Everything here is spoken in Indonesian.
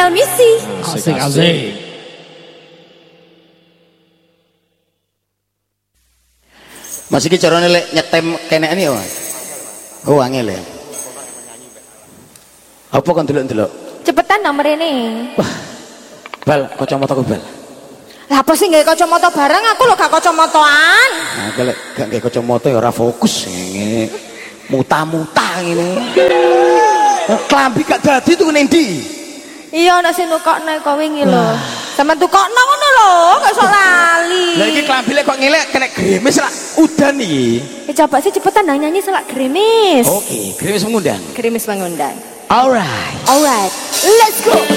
tinggal misi. Asik. Mas iki carane lek nyetem kenekane ya. Oh angel ya. Apa kon delok-delok? Cepetan nomor ini. Wah. Bal, kacamataku bal. Lah apa sih nggak kacamata bareng, aku lo gak kacamataan. Nah, kalau gak nggak kacamata ya ora fokus ngene. Muta-muta ngene. Klambi gak dadi tuku ning ndi? Iya nek sing nukokno kok wingi lho. Sampe tukokno ngono lho, gak iso lali. Lah iki klambi lek kok ngelek kena gremes lah udan iki. Coba sih cepetan nang nyanyi selak gerimis. Oke, gremes mengundang. Gerimis mengundang. Alright. Alright, let's go.